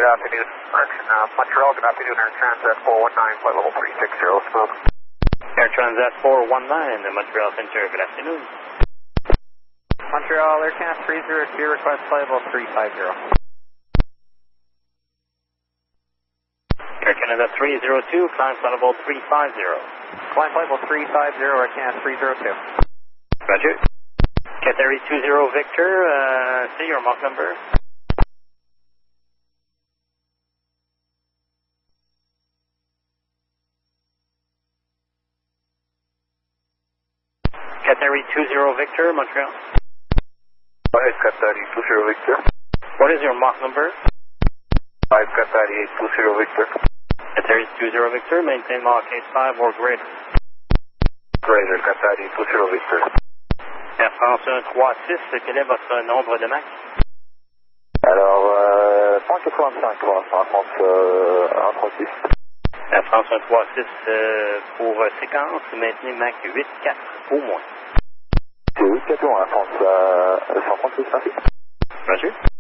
afternoon. Correction, Montreal, good afternoon. Air Transat 419, flight level 360, smoke. Air Transat 419, Montreal Center, good afternoon. Montreal, Air Canada 302, request flight level 350. Air Canada 302, climb flight level 350. Climb flight level 350, Air Canada 302. Roger. Qatari 20 Victor, say your Mach number. Qatari 20 Victor, Montreal. Go ahead, Qatari 20 Victor. What is your Mach number? 5 Qatari 20 Victor. Qatari 20 Victor, maintain Mach 85 or greater. Greater, Qatari 20 Victor. Air France 136, quel est votre nombre de Mach? Alors, 185, Air France 136. Air France 136 pour séquence, maintenez Mach 84 au moins. C'est 8 4 Air France 136, merci. Roger.